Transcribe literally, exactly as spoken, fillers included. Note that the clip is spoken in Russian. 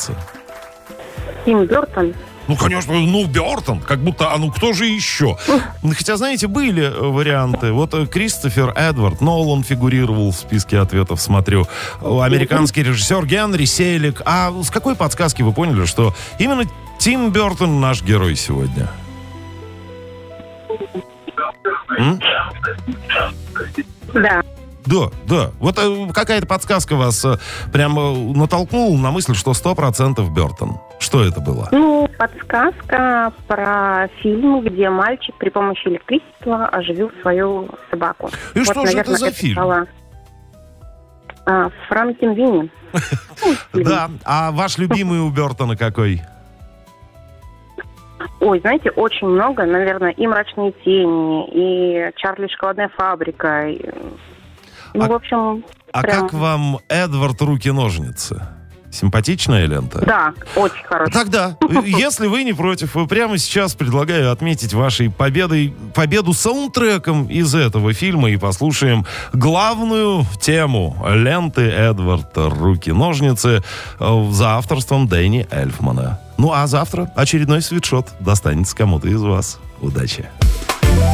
ножницы? Тим Бёртон. Ну, конечно, ну, Бёртон, как будто, а ну, кто же еще? Хотя, знаете, были варианты. Вот Кристофер Эдвард Нолан фигурировал в списке ответов, смотрю. Американский режиссер Генри Селик. А с какой подсказки вы поняли, что именно Тим Бёртон наш герой сегодня? М? Да. Да, да. Вот э, какая-то подсказка вас э, прямо натолкнула на мысль, что сто процентов Бёртон. Что это было? Ну, подсказка про фильм, где мальчик при помощи электричества оживил свою собаку. И вот, что же наверное, это за фильм? Стало... А, Франкенвини. Да. А ваш любимый у Бёртона какой? Ой, знаете, очень много. Наверное, и «Мрачные тени», и «Чарли и шоколадная фабрика». и, Ну, А- в общем, А прям... как вам Эдвард Руки-ножницы? Симпатичная лента? Да, очень хороший. Тогда, если вы не против, вы прямо сейчас предлагаю отметить вашей победой победу саундтреком из этого фильма и послушаем главную тему ленты Эдварда Руки-ножницы э, за авторством Дэнни Эльфмана. Ну а завтра очередной свитшот достанется кому-то из вас. Удачи!